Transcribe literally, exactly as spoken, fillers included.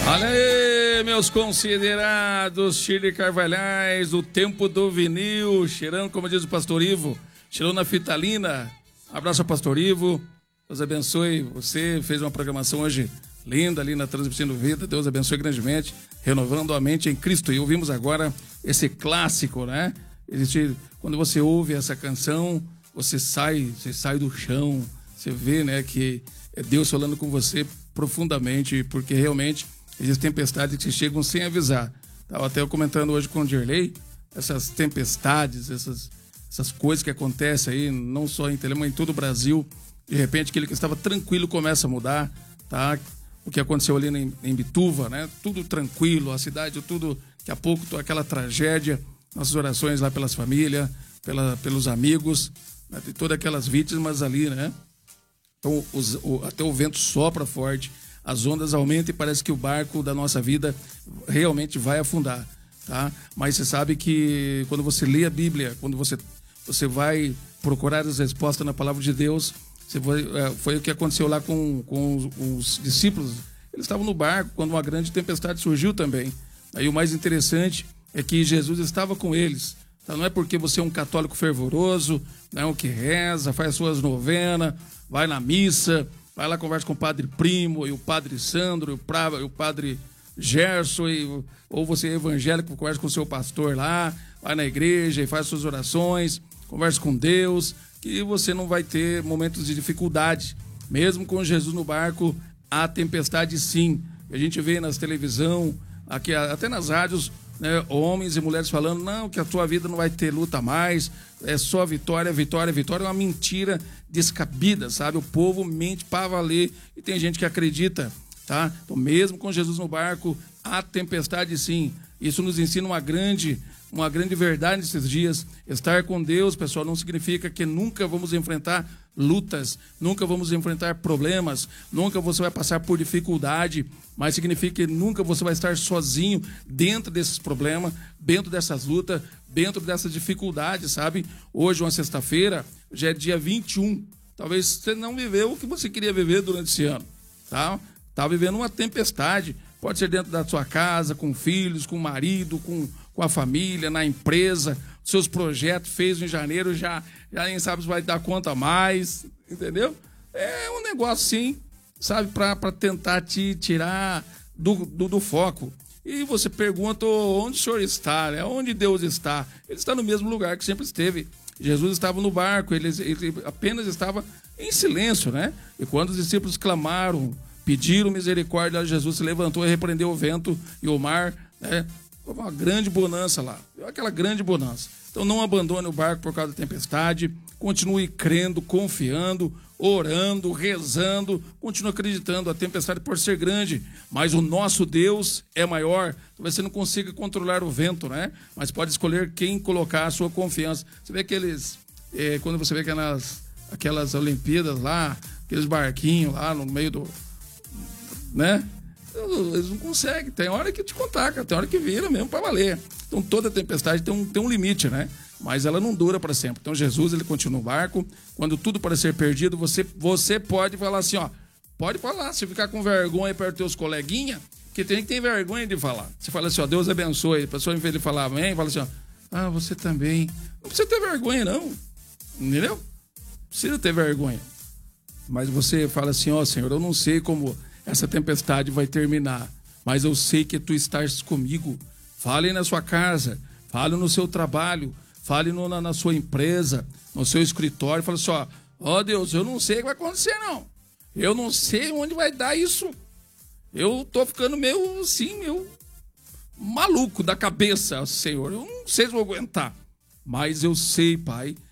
Olha aí, meus considerados Shirley Carvalhais, o tempo do vinil, cheirando, como diz o pastor Ivo, cheirou na fitalina. Abraço ao pastor Ivo, Deus abençoe você, fez uma programação hoje linda ali na Transmitindo Vida, Deus abençoe grandemente, renovando a mente em Cristo. E ouvimos agora esse clássico, né? Existe, quando você ouve essa canção, você sai, você sai do chão, você vê, né, que é Deus falando com você profundamente, porque realmente existem tempestades que chegam sem avisar. Estava até comentando hoje com o Dirley, essas tempestades, essas, essas coisas que acontecem aí, não só em Telema, em todo o Brasil. De repente, aquele que estava tranquilo começa a mudar, tá? O que aconteceu ali em, em Bituva, né? Tudo tranquilo, a cidade, tudo, daqui a pouco, aquela tragédia, nossas orações lá pelas famílias, pela, pelos amigos, né? De todas aquelas vítimas ali, né? Então, os, o, até o vento sopra forte, as ondas aumentam e parece que o barco da nossa vida realmente vai afundar, tá? Mas você sabe que quando você lê a Bíblia, quando você, você vai procurar as respostas na palavra de Deus, você foi, foi o que aconteceu lá com, com os, os discípulos. Eles estavam no barco quando uma grande tempestade surgiu também. Aí o mais interessante é que Jesus estava com eles. Então, não é porque você é um católico fervoroso, não, que reza, faz suas novenas, vai na missa, vai lá, conversa com o padre Primo, e o padre Sandro, e o, pra, e o padre Gerson, e, ou você é evangélico, conversa com o seu pastor lá, vai na igreja e faz suas orações, conversa com Deus, que você não vai ter momentos de dificuldade. Mesmo com Jesus no barco, há tempestade sim. A gente vê nas televisão, aqui, até nas rádios, né, homens e mulheres falando, não, que a tua vida não vai ter luta mais, é só vitória, vitória, vitória. É uma mentira descabida, sabe? O povo mente para valer e tem gente que acredita, tá? Então, mesmo com Jesus no barco, há tempestade sim. Isso nos ensina uma grande, uma grande verdade nesses dias. Estar com Deus, pessoal, não significa que nunca vamos enfrentar lutas, nunca vamos enfrentar problemas, nunca você vai passar por dificuldade, mas significa que nunca você vai estar sozinho dentro desses problemas, dentro dessas lutas, dentro dessas dificuldades, sabe? Hoje, uma sexta-feira, já é dia vinte e um. Talvez você não viveu o que você queria viver durante esse ano, tá? Tá vivendo uma tempestade. Pode ser dentro da sua casa, com filhos, com o marido, com, com a família, na empresa. Seus projetos feitos em janeiro já, já nem sabe se vai dar conta mais, entendeu? É um negócio, sim, sabe, para tentar te tirar do, do, do foco. E você pergunta onde o senhor está, né? Onde Deus está? Ele está no mesmo lugar que sempre esteve. Jesus estava no barco, ele, ele apenas estava em silêncio, né? E quando os discípulos clamaram, pediram misericórdia, Jesus se levantou e repreendeu o vento e o mar, né? Foi uma grande bonança lá, aquela grande bonança. Então não abandone o barco por causa da tempestade, continue crendo, confiando, orando, rezando, continue acreditando. A tempestade pode ser grande, mas o nosso Deus é maior. Talvez você não consiga controlar o vento, né? Mas pode escolher quem colocar a sua confiança. Você vê aqueles, é, quando você vê aquelas, aquelas Olimpíadas lá, aqueles barquinhos lá no meio do, né? Eles não conseguem, tem hora que te contar, tem hora que vira mesmo para valer. Então toda tempestade tem um, tem um limite, né? Mas ela não dura para sempre. Então Jesus, ele continua no barco. Quando tudo parecer perdido, você, você pode falar assim, ó, pode falar, se ficar com vergonha perto dos teus coleguinhas, que tem que ter vergonha de falar. Você fala assim, ó, Deus abençoe. A pessoa, em vez de falar amém, fala assim, ó, ah, você também. Não precisa ter vergonha, não. Entendeu? Não precisa ter vergonha. Mas você fala assim, ó, Senhor, eu não sei como essa tempestade vai terminar, mas eu sei que tu estás comigo. Fale na sua casa, fale no seu trabalho, fale no, na, na sua empresa, no seu escritório. Fala assim, ó, ó Deus, eu não sei o que vai acontecer, não. Eu não sei onde vai dar isso. Eu tô ficando meio, assim, meio maluco da cabeça, Senhor. Eu não sei se vou aguentar, mas eu sei, Pai,